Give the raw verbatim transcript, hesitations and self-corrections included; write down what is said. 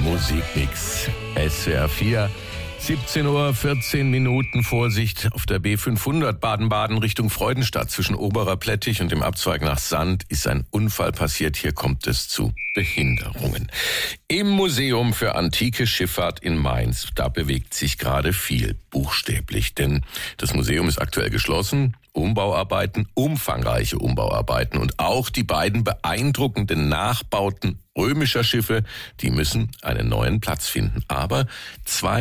Musikmix. S W R vier, siebzehn Uhr vierzehn Minuten. Vorsicht auf der B fünfhundert Baden-Baden Richtung Freudenstadt. Zwischen Oberer Plättich und dem Abzweig nach Sand ist ein Unfall passiert. Hier kommt es zu Behinderungen. Im Museum für antike Schifffahrt in Mainz, da bewegt sich gerade viel, buchstäblich. Denn das Museum ist aktuell geschlossen. Umbauarbeiten, umfangreiche Umbauarbeiten und auch die beiden beeindruckenden Nachbauten römischer Schiffe, die müssen einen neuen Platz finden. Aber zwei